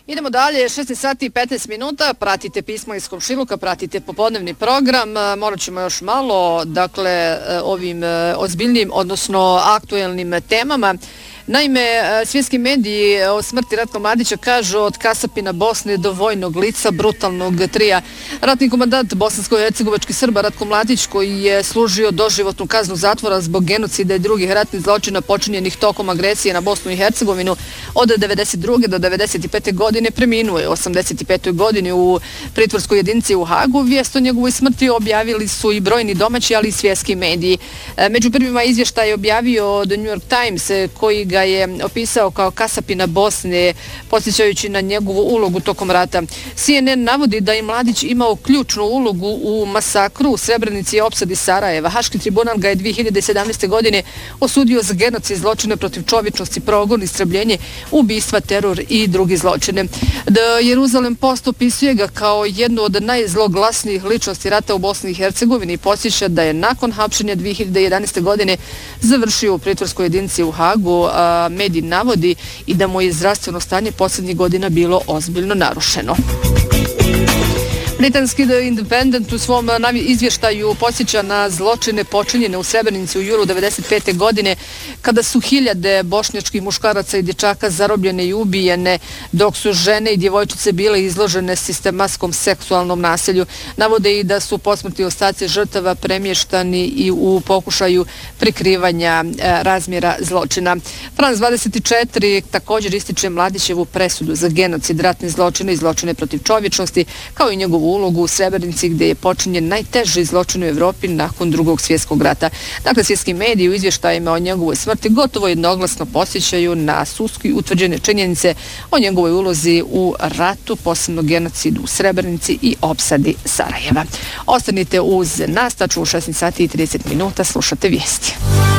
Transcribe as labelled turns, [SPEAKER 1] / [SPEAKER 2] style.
[SPEAKER 1] Idemo dalje, 16 sati i 15 minuta, pratite Pismo iz komšiluka, pratite popodnevni program, morat ćemo još malo, dakle, ovim ozbiljnim, odnosno aktuelnim temama. Naime, svjetski mediji o smrti Ratka Mladića kažu od kasapina Bosne do vojnog lica brutalnog trija. Ratni komandant bosansko-hercegovačkih Srba Ratko Mladić, koji je služio doživotnu kaznu zatvora zbog genocida i drugih ratnih zločina počinjenih tokom agresije na Bosnu i Hercegovinu od 1992. do 1995. godine, preminuo je u 1985. godini u pritvorskoj jedinici u Hagu. Vijest o njegovoj smrti objavili su i brojni domaći, ali i svjetski mediji. Među prvima izvještaj je objavio The New York Times, koji ga je opisao kao kasapina Bosne, podsjećajući na njegovu ulogu tokom rata. CNN navodi da je Mladić imao ključnu ulogu u masakru u Srebrenici i opsadi Sarajeva. Haški tribunal ga je 2017. godine osudio za genocid, zločine protiv čovječnosti, progon, istrebljenje, ubistva, teror i drugi zločine. The Jerusalem Post opisuje ga kao jednu od najzloglasnijih ličnosti rata u Bosni i Hercegovini i podsjeća da je nakon hapšenja 2011. godine završio u pritvorskoj jedinici u Hagu. Medij navodi i da mu je zdravstveno stanje posljednjih godina bilo ozbiljno narušeno. Britanski The Independent u svom izvještaju podsjeća na zločine počinjene u Srebrenici u julu 1995. godine, kada su hiljade bošnjačkih muškaraca i dječaka zarobljene i ubijene, dok su žene i djevojčice bile izložene sistematskom seksualnom nasilju. Navode i da su posmrtni ostaci žrtava premještani i u pokušaju prikrivanja razmjera zločina. France 24 također ističe Mladićevu presudu za genocid, ratne zločine i zločine protiv čovječnosti, kao i njegovu ulogu u Srebrenici, gdje je počinjen najteži zločin u Evropi nakon Drugog svjetskog rata. Dakle, svjetski mediji u izvještajima o njegovoj smrti gotovo jednoglasno posjećaju na sudski utvrđene činjenice o njegovoj ulozi u ratu, posebno genocidu u Srebrenici i opsadi Sarajeva. Ostanite uz nas, tačno u 16 sati i 30 minuta, slušate vijesti.